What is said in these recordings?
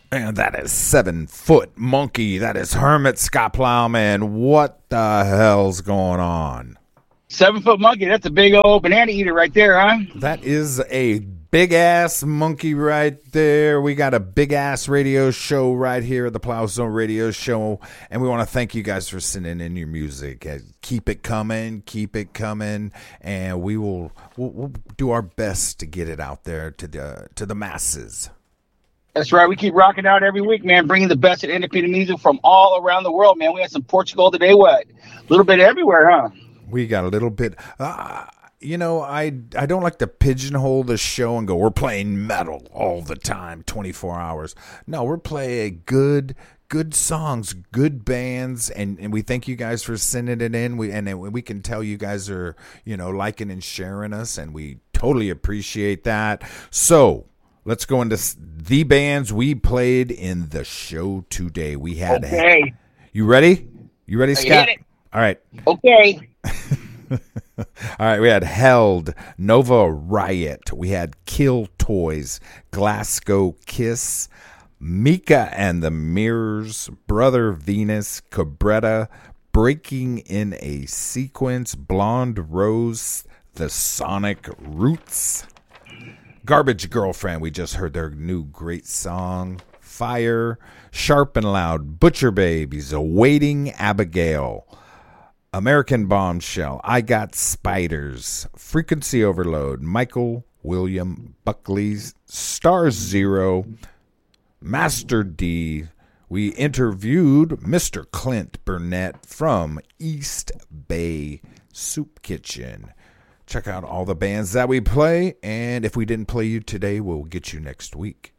And that is 7-Foot Monkey. That is Hermit Scott Plowman. What the hell's going on? 7-Foot Monkey. That's a big old banana eater right there, huh? That is a big ass monkey right there. We got a big ass radio show right here at the Plow Zone Radio Show, and we want to thank you guys for sending in your music. Keep it coming, and we'll do our best to get it out there to the masses. That's right. We keep rocking out every week, man, bringing the best of independent music from all around the world, man. We had some Portugal today. What? A little bit everywhere, huh? We got a little bit. I don't like to pigeonhole the show and go, we're playing metal all the time, 24 hours. No, we're playing good songs, good bands, and we thank you guys for sending it in. We can tell you guys are, liking and sharing us, and we totally appreciate that. So let's go into the bands we played in the show today. We had. Okay. You ready? You ready, Scott? All right. Okay. All right, we had Held, Nova Riot, we had Kill Toys, Glasgow Kiss, Mika and the Mirrors, Brother Venus, Cabretta, Breaking in a Sequence, Blonde Rose, The Sonic Roots, Garbage Girlfriend, we just heard their new great song, Fire, Sharp and Loud, Butcher Babies, Awaiting Abigail, American Bombshell, I Got Spiders, Frequency Overload, Michael William Buckley's Star Zero, Master D. We interviewed Mr. Clint Burnett from East Bay Soup Kitchen. Check out all the bands that we play, and if we didn't play you today, we'll get you next week.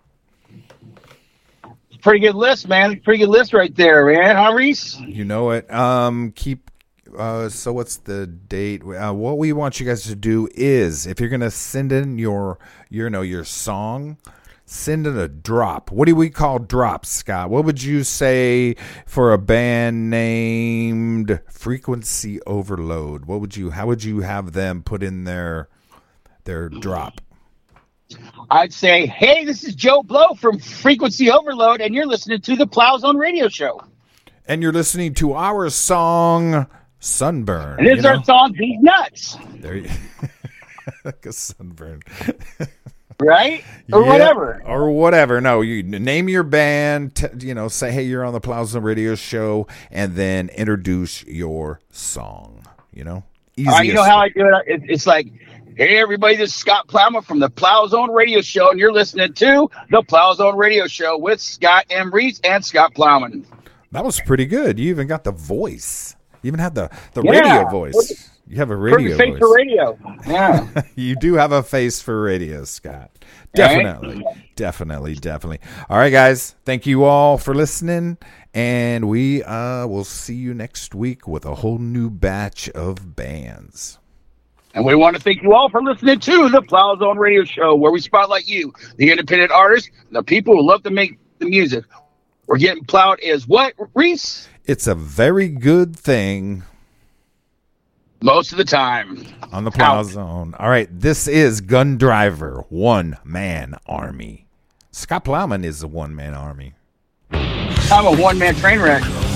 Pretty good list, man. Pretty good list right there, man. Huh, Reese? You know it. So what's the date? What we want you guys to do is, if you're gonna send in your song, send in a drop. What do we call drops, Scott? What would you say for a band named Frequency Overload? How would you have them put in their drop? I'd say, hey, this is Joe Blow from Frequency Overload, and you're listening to the Plow Zone Radio Show. And you're listening to our song, Sunburn. And this is our song, These Nuts. There you like a sunburn. Right? Or whatever. Or whatever. No, you name your band, say, hey, you're on the Plow Zone Radio Show, and then introduce your song. Easiest. You know how I do it? It's like, hey, everybody, this is Scott Plowman from the Plow Zone Radio Show, and you're listening to the Plow Zone Radio Show with Scott M. Reese and Scott Plowman. That was pretty good. You even got the voice. You even had the radio voice. You have a radio face voice. For radio. Yeah. You do have a face for radio, Scott. Definitely. Right? Definitely. All right, guys. Thank you all for listening, and we will see you next week with a whole new batch of bands. And we want to thank you all for listening to the Plow Zone Radio Show, where we spotlight you, the independent artists, the people who love to make the music. We're getting plowed is what, Reese? It's a very good thing. Most of the time. On the Plow Zone. All right, this is Gun Driver, One Man Army. Scott Plowman is a one-man army. I'm a one-man train wreck.